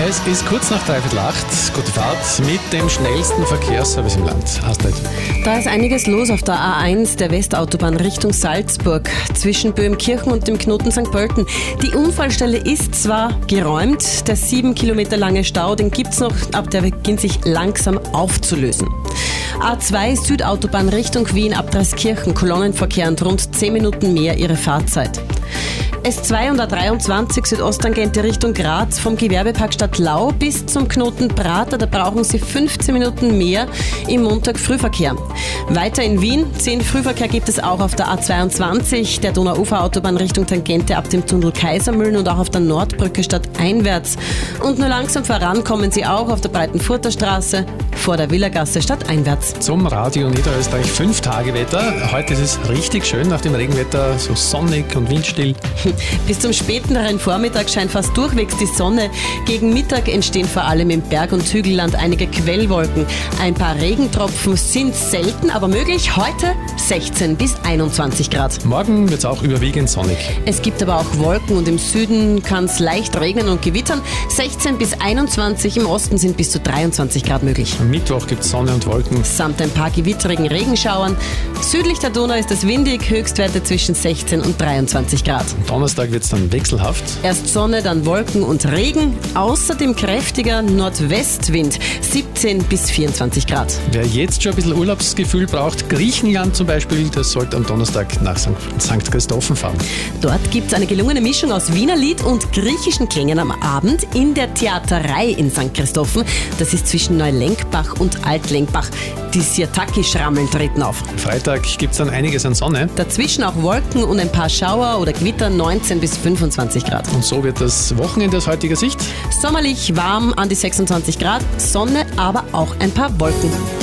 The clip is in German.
Es ist kurz nach 7:45. Gute Fahrt mit dem schnellsten Verkehrsservice im Land. Astrid. Da ist einiges los auf der A1 der Westautobahn Richtung Salzburg zwischen Böhmkirchen und dem Knoten St. Pölten. Die Unfallstelle ist zwar geräumt, der 7 Kilometer lange Stau, den gibt's noch, aber der beginnt sich langsam aufzulösen. A2 Südautobahn Richtung Wien ab Dreiskirchen, Kolonnenverkehr und rund 10 Minuten mehr ihre Fahrzeit. S2 und A23 Südosttangente Richtung Graz vom Gewerbepark Stadtlau bis zum Knoten Prater, da brauchen Sie 15 Minuten mehr im Montag-Frühverkehr. Weiter in Wien, 10 Frühverkehr gibt es auch auf der A22, der Donauuferautobahn Richtung Tangente ab dem Tunnel Kaisermühlen und auch auf der Nordbrücke stadteinwärts. Und nur langsam voran kommen Sie auch auf der Breitenfurter Straße vor der Villagasse stadteinwärts. Zum Radio Niederösterreich 5-Tage-Wetter. Heute ist es richtig schön nach dem Regenwetter, so sonnig und windstill. Bis zum späten Vormittag scheint fast durchwegs die Sonne. Gegen Mittag entstehen vor allem im Berg- und Hügelland einige Quellwolken. Ein paar Regentropfen sind selten, aber möglich. Heute 16 bis 21 Grad. Morgen wird es auch überwiegend sonnig. Es gibt aber auch Wolken und im Süden kann es leicht regnen und gewittern. 16 bis 21, im Osten sind bis zu 23 Grad möglich. Am Mittwoch gibt es Sonne und Wolken. Samt ein paar gewitterigen Regenschauern. Südlich der Donau ist es windig, Höchstwerte zwischen 16 und 23 Grad. Donnerstag wird es dann wechselhaft. Erst Sonne, dann Wolken und Regen. Außerdem kräftiger Nordwestwind, 17 bis 24 Grad. Wer jetzt schon ein bisschen Urlaubsgefühl braucht, Griechenland zum Beispiel, das sollte am Donnerstag nach St. Christophen fahren. Dort gibt es eine gelungene Mischung aus Wiener Lied und griechischen Klängen am Abend in der Theaterei in St. Christophen. Das ist zwischen Neulenkbach und Altlenkbach. Die Sirtaki-Schrammeln treten auf. Freitag gibt es dann einiges an Sonne. Dazwischen auch Wolken und ein paar Schauer oder Gewitter, 19 bis 25 Grad. Und so wird das Wochenende aus heutiger Sicht Sommerlich warm an die 26 Grad, Sonne, aber auch ein paar Wolken.